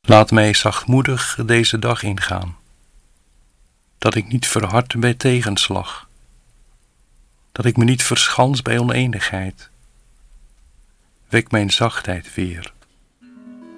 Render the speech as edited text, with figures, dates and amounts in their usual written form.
Laat mij zachtmoedig deze dag ingaan, dat ik niet verhard bij tegenslag, dat ik me niet verschans bij oneenigheid. Wek mijn zachtheid weer